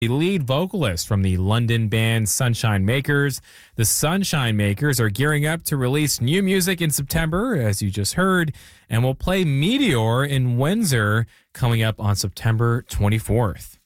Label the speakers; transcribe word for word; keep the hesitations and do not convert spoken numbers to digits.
Speaker 1: the lead vocalist from the London band Sunshine Makers. The Sunshine Makers are gearing up to release new music in September, as you just heard, and will play Meteor in Windsor coming up on September twenty-fourth.